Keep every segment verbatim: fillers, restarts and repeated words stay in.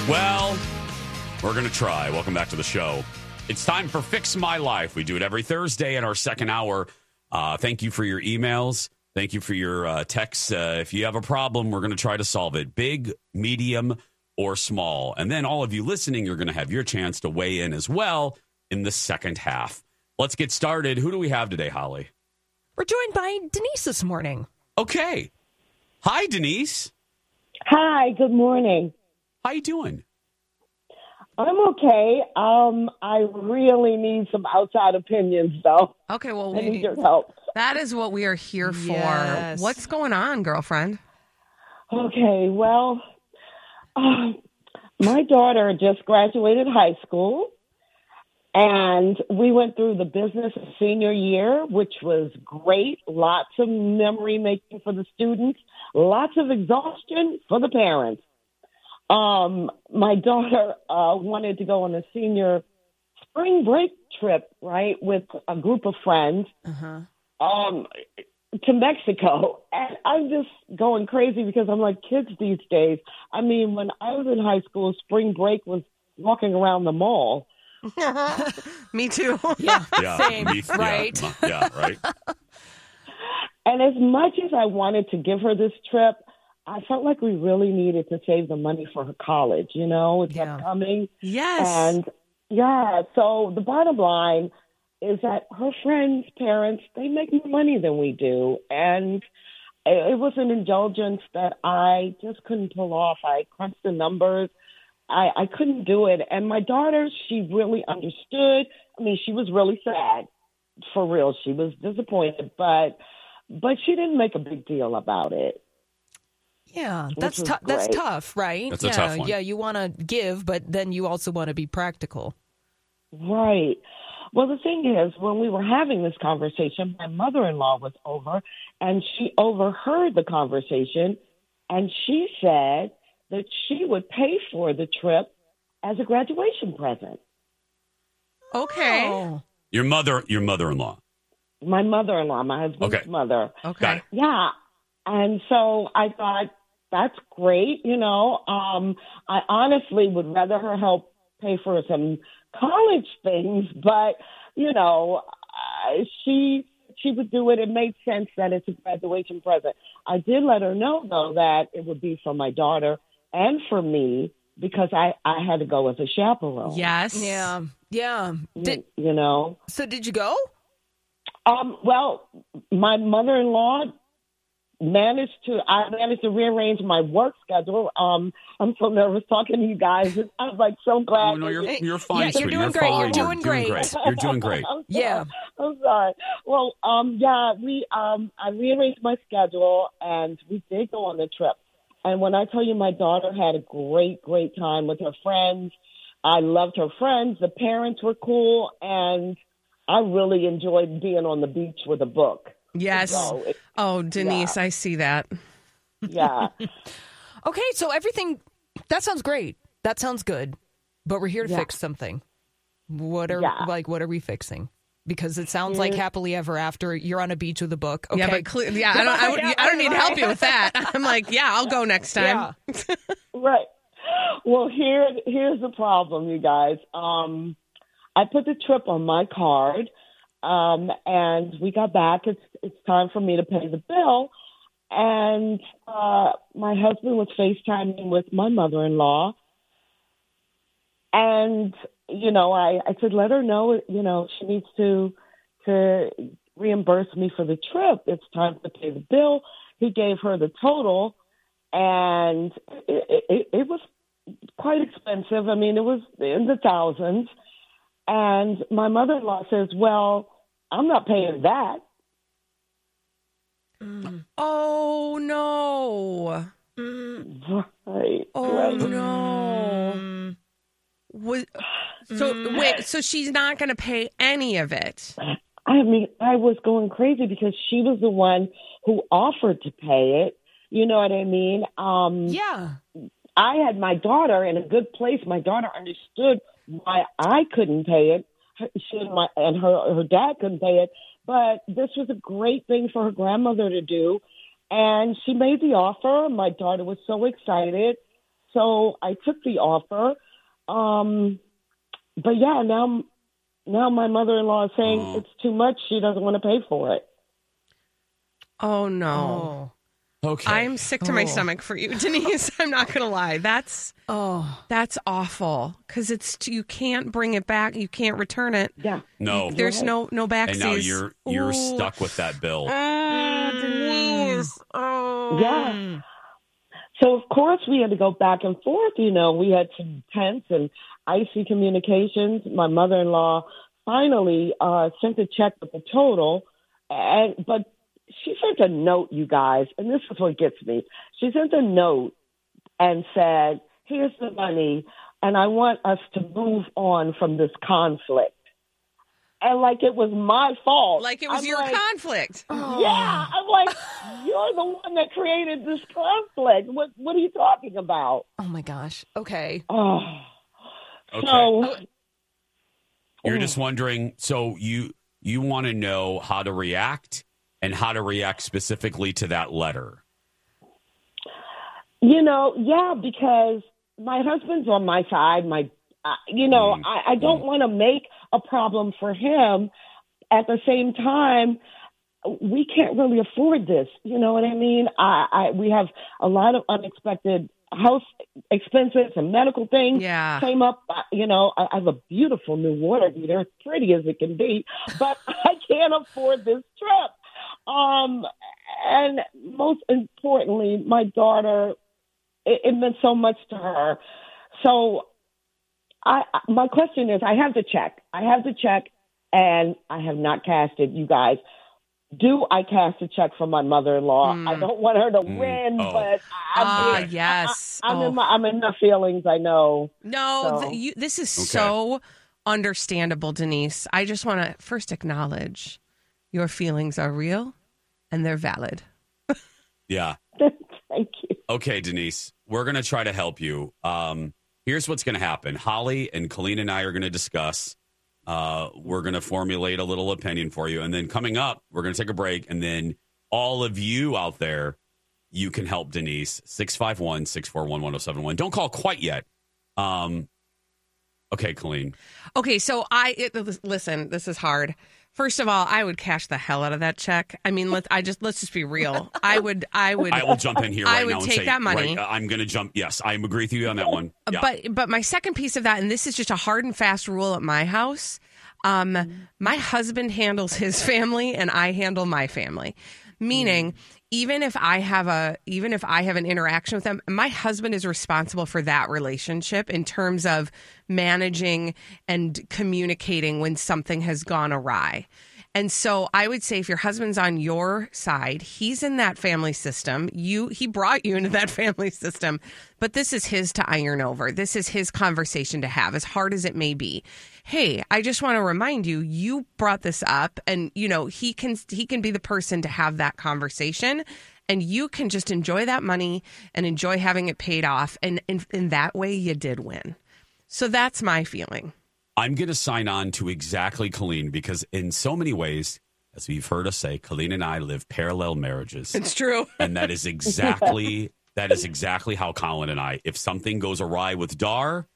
Well, we're going to try. Welcome back to the show. It's time for Fix My Life. We do it every Thursday in our second hour. Uh, thank you for your emails. Thank you for your uh, texts. Uh, if you have a problem, we're going to try to solve it. Big, medium, or small. And then all of you listening, you're going to have your chance to weigh in as well in the second half. Let's get started. Who do we have today, Holly? We're joined by Denise this morning. Okay. Hi, Denise. Hi, good morning. How you doing? I'm okay. Um, I really need some outside opinions, though. Okay, well, I need we, your help. that is what we are here for. Yes. What's going on, girlfriend? Okay, well, uh, my daughter just graduated high school, and we went through the business senior year, which was great. Lots of memory making for the students, lots of exhaustion for the parents. Um, my daughter uh, wanted to go on a senior spring break trip, right, with a group of friends Uh-huh. um, to Mexico. And I'm just going crazy because I'm like, kids these days. I mean, when I was in high school, spring break was walking around the mall. Me too. Yeah, Yeah, same, me- right? Yeah, yeah, right. And as much as I wanted to give her this trip, I felt like we really needed to save the money for her college. You know, it's Yeah. upcoming. Yes. And yeah, so the bottom line is that her friends' parents, they make more money than we do. And it it was an indulgence that I just couldn't pull off. I crunched the numbers. I, I couldn't do it. And my daughter, she really understood. I mean, she was really sad, for real. She was disappointed, but but she didn't make a big deal about it. Yeah, that's was tou- that's great. tough, right? That's a yeah, tough one. Yeah, you want to give, but then you also want to be practical. Right. Well, the thing is, when we were having this conversation, my mother-in-law was over, and she overheard the conversation, and she said that she would pay for the trip as a graduation present. Okay. Oh, Your mother, your mother-in-law. My mother-in-law, my husband's Okay. mother. Okay. Got it. Yeah. And so I thought, that's great, you know. Um, I honestly would rather her help pay for some college things, but, you know, uh, she she would do it. It made sense that it's a graduation present. I did let her know, though, that it would be for my daughter and for me because I, I had to go as a chaperone. Yes. yeah, yeah. You, Did, you know. so did you go? Um, well, my mother-in-law managed to, I managed to rearrange my work schedule. Um, I'm so nervous talking to you guys. I was like so glad. Oh, no, you're, you're fine, Yeah, you're sweetie. doing great. You're fine. doing great. You're doing great. I'm sorry. Yeah. I'm sorry. Well, um, yeah, we, um, I rearranged my schedule and we did go on the trip. And when I tell you my daughter had a great, great time with her friends, I loved her friends. The parents were cool. And I really enjoyed being on the beach with a book. Yes. So, it, Oh, Denise, Yeah. I see that. yeah. Okay, so everything, that sounds great. That sounds good. But we're here to Yeah. fix something. What are, Yeah. like, what are we fixing? Because it sounds like happily ever after. You're on a beach with a book. Okay. Yeah, but cle- yeah, I don't. I, would- Yeah, I don't need to right. help you with that. I'm like, yeah, I'll go next time. Yeah. Right. Well, here, here's the problem, you guys. Um, I put the trip on my card, um, and we got back. It's it's time for me to pay the bill, and uh, my husband was FaceTiming with my mother-in-law, and you know, I, I said, let her know, you know, she needs to to reimburse me for the trip. It's time to pay the bill. He gave her the total, and it, it, it was quite expensive. I mean, it was in the thousands. And my mother-in-law says, well, I'm not paying that. Oh no. Right. Oh right. no. Was, so wait. So she's not going to pay any of it. I mean, I was going crazy because she was the one who offered to pay it. You know what I mean? Um, Yeah. I had my daughter in a good place. My daughter understood why I couldn't pay it. She and, my, and her her dad couldn't pay it. But this was a great thing for her grandmother to do. And she made the offer. My daughter was so excited. so I took the offer. Um, but yeah, now now my mother-in-law is saying Oh. it's too much. She doesn't want to pay for it. Oh, no. Okay. I'm sick to my Oh. stomach for you, Denise. I'm not going to lie. That's Oh, that's awful because it's you can't bring it back. You can't return it. Yeah. no. There's no no backsies. And now you're you're Ooh. stuck with that bill. Oh, Denise. Oh. Yeah. So, of course, we had to go back and forth. You know, we had some tense and icy communications. My mother-in-law finally uh, sent a check with the total, and but she sent a note, you guys, and this is what gets me. She sent a note and said, here's the money, and I want us to move on from this conflict. And like it was my fault. Like it was I'm your like, conflict. Yeah, I'm like, you're the one that created this conflict. What What are you talking about? oh my gosh. Okay. Oh, Okay. so You're just wondering, so you you want to know how to react and how to react specifically to that letter. you know, yeah, because my husband's on my side. My, uh, you know, Mm. I, I don't want to make a problem for him. At the same time, we can't really afford this. You know what I mean? I, I we have a lot of unexpected house expenses and medical things Yeah. came up. Uh, You know, I, I have a beautiful new water heater, as pretty as it can be, but I can't afford this trip. Um, and most importantly, my daughter, it, it meant so much to her. So I, I- my question is, I have to check. I have to check, and I have not cashed it, you guys. Do I cash a check for my mother-in-law? Mm. I don't want her to Mm. win, Oh. but I'm, Ah, Okay. yes. I, am Oh. in my, I'm in my feelings, I know. No, So- th- you, this is Okay. so understandable, Denise. I just want to first acknowledge your feelings are real and they're valid. Yeah. Thank you. Okay, Denise, we're going to try to help you. Um, here's what's going to happen. Holly and Colleen and I are going to discuss. Uh, we're going to formulate a little opinion for you. And then coming up, we're going to take a break. And then all of you out there, you can help Denise. six five one, six four one, one oh seven one. Don't call quite yet. Um, okay, Colleen. Okay, so I it, listen. This is hard. First of all, I would cash the hell out of that check. I mean, let's. I just let's just be real. I would. I would. I will jump in here I right would now and take say, that money. right, I'm going to jump. Yes, I agree with you on that one. Yeah. But but my second piece of that, and this is just a hard and fast rule at my house. Um, my husband handles his family, and I handle my family. Meaning, even if I have a even if I have an interaction with them, my husband is responsible for that relationship in terms of managing and communicating when something has gone awry. And so I would say if your husband's on your side, he's in that family system. You he brought you into that family system, but this is his to iron over. This is his conversation to have, as hard as it may be. Hey, I just want to remind you, you brought this up, and you know, he can he can be the person to have that conversation, and you can just enjoy that money and enjoy having it paid off, and in, in that way you did win. So that's my feeling. I'm going to sign on to exactly Colleen because in so many ways, as you've heard us say, Colleen and I live parallel marriages. It's true. And that is exactly that is exactly how Colin and I, if something goes awry with Dar,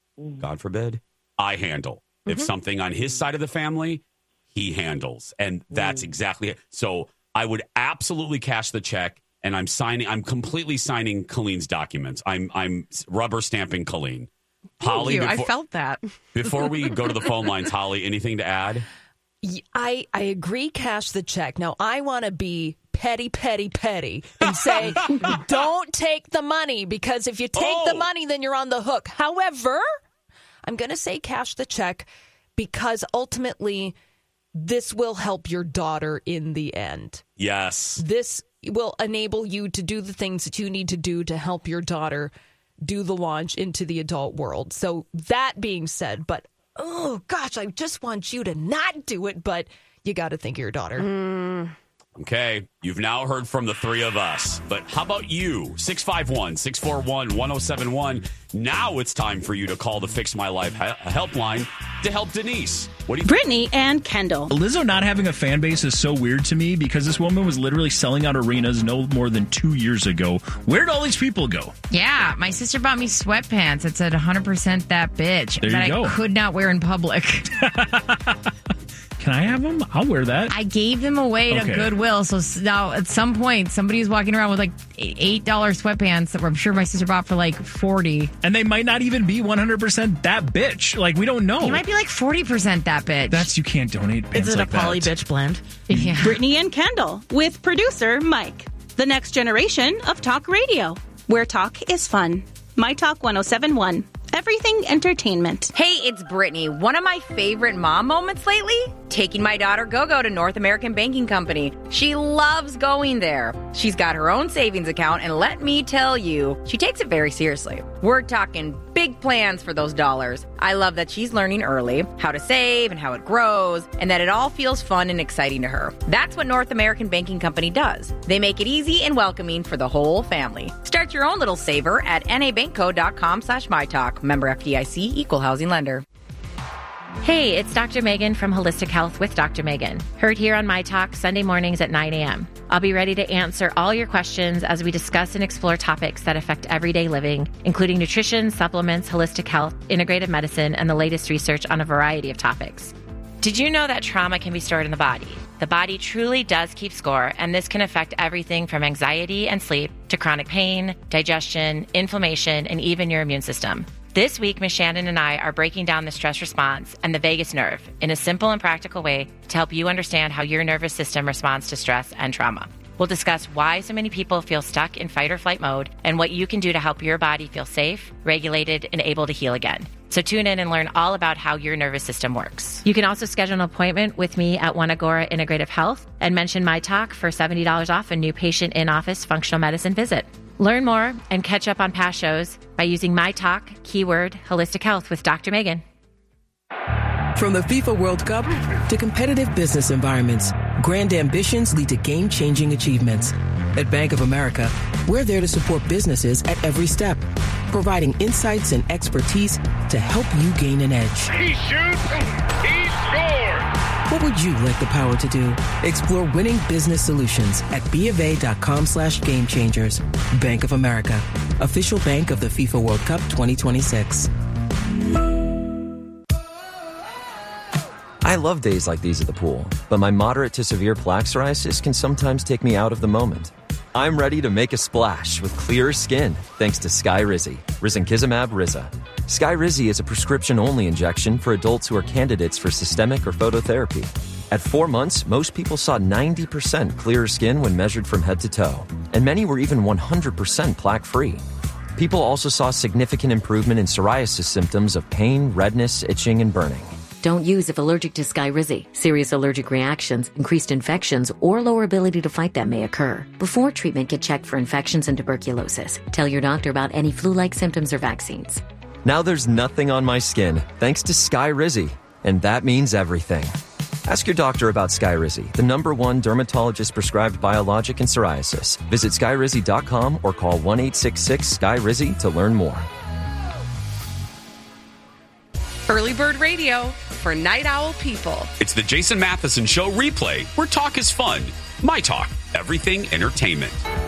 God forbid, I handle. If Mm-hmm. something on his side of the family, he handles. And that's exactly it. So I would absolutely cash the check, and I'm signing I'm completely signing Colleen's documents. I'm I'm rubber stamping Colleen. Thank Holly, you. I before, felt that. before we go to the phone lines, Holly, anything to add? Y- I, I agree, cash the check. Now, I want to be petty, petty, petty and say, don't take the money, because if you take Oh. the money, then you're on the hook. However, I'm going to say cash the check because ultimately this will help your daughter in the end. Yes. This will enable you to do the things that you need to do to help your daughter do the launch into the adult world. So that being said, but oh gosh, I just want you to not do it, but you got to think of your daughter. Mm. Okay, you've now heard from the three of us, but how about you? six five one, six four one, one oh seven one. Now it's time for you to call the Fix My Life he- helpline. to help Denise. What do you Brittany and Kendall. Lizzo not having a fan base is so weird to me because this woman was literally selling out arenas no more than two years ago. Where'd all these people go? Yeah, my sister bought me sweatpants that said one hundred percent that bitch There that you I go. could not wear in public. Can I have them? I'll wear that. I gave them away to Okay. Goodwill. So s- now at some point, somebody's walking around with like eight dollars sweatpants that I'm sure my sister bought for like forty. And they might not even be one hundred percent that bitch. Like, we don't know. They might be like forty percent that bitch. That's, you can't donate pants Is it like a poly that. bitch blend? yeah. Brittany and Kendall with producer Mike. The next generation of talk radio, where talk is fun. My Talk one oh seven one. Everything entertainment. Hey, it's Brittany. One of my favorite mom moments lately? Taking my daughter Gogo to North American Banking Company. She loves going there. She's got her own savings account, and let me tell you, she takes it very seriously. We're talking big plans for those dollars. I love that she's learning early how to save and how it grows, and that it all feels fun and exciting to her. That's what North American Banking Company does. They make it easy and welcoming for the whole family. Start your own little saver at nabankco.com slash mytalk. Member F D I C, Equal Housing Lender. Hey, it's Doctor Megan from Holistic Health with Doctor Megan. Heard here on My Talk Sunday mornings at nine a.m. I'll be ready to answer all your questions as we discuss and explore topics that affect everyday living, including nutrition, supplements, holistic health, integrative medicine, and the latest research on a variety of topics. Did you know that trauma can be stored in the body? The body truly does keep score, and this can affect everything from anxiety and sleep to chronic pain, digestion, inflammation, and even your immune system. This week, Miz Shannon and I are breaking down the stress response and the vagus nerve in a simple and practical way to help you understand how your nervous system responds to stress and trauma. We'll discuss why so many people feel stuck in fight or flight mode and what you can do to help your body feel safe, regulated, and able to heal again. So tune in and learn all about how your nervous system works. You can also schedule an appointment with me at One Agora Integrative Health and mention My Talk for seventy dollars off a new patient in-office functional medicine visit. Learn more and catch up on past shows by using My Talk, keyword Holistic Health with Doctor Megan. From the FIFA World Cup to competitive business environments, grand ambitions lead to game-changing achievements. At Bank of America, we're there to support businesses at every step, providing insights and expertise to help you gain an edge. He shoots, he scores! What would you like the power to do? Explore winning business solutions at BofA.com slash game changers. Bank of America, official bank of the FIFA World Cup twenty twenty-six. I love days like these at the pool, but my moderate to severe plaque psoriasis can sometimes take me out of the moment. I'm ready to make a splash with clearer skin thanks to Skyrizi, Risankizumab Riza. Skyrizi is a prescription-only injection for adults who are candidates for systemic or phototherapy. At four months, most people saw ninety percent clearer skin when measured from head to toe, and many were even one hundred percent plaque-free. People also saw significant improvement in psoriasis symptoms of pain, redness, itching, and burning. Don't use if allergic to Skyrizi. Serious allergic reactions, increased infections, or lower ability to fight them may occur. Before treatment, get checked for infections and tuberculosis. Tell your doctor about any flu-like symptoms or vaccines. Now there's nothing on my skin thanks to Skyrizi, and that means everything. Ask your doctor about Skyrizi, the number one dermatologist-prescribed biologic in psoriasis. Visit skyrizi dot com or call one eight six six Sky Rizi to learn more. Early Bird Radio for Night Owl people. It's the Jason Matheson Show replay, where talk is fun. My Talk, everything entertainment.